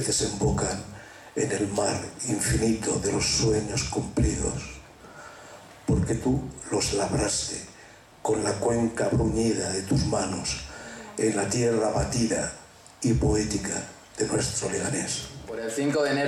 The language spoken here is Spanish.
que desembocan en el mar infinito de los sueños cumplidos, porque tú los labraste con la cuenca bruñida de tus manos en la tierra batida y poética de nuestro Leganés. Por el 5 de enero